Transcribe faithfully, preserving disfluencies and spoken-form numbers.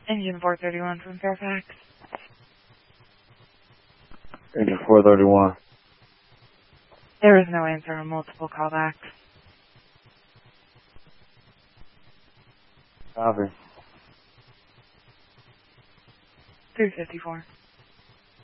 Engine four thirty-one from Fairfax. Engine four thirty-one. There is no answer on multiple callbacks. Copy. three fifty-four.